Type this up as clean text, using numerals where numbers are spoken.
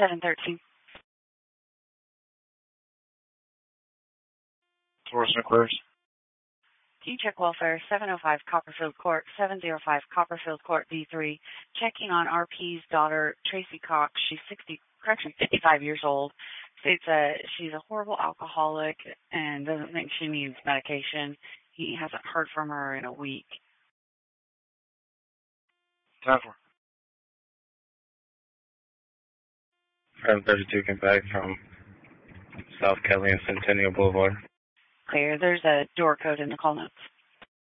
713. Source inquiries. Can you check welfare? 705 Copperfield Court, 705 Copperfield Court, D3. Checking on RP's daughter, Tracy Cox. She's 55 years old. States that she's a horrible alcoholic and doesn't think she needs medication. He hasn't heard from her in a week. 10-4. 732 came back from South Kelly and Centennial Boulevard. Clear. There's a door code in the call notes.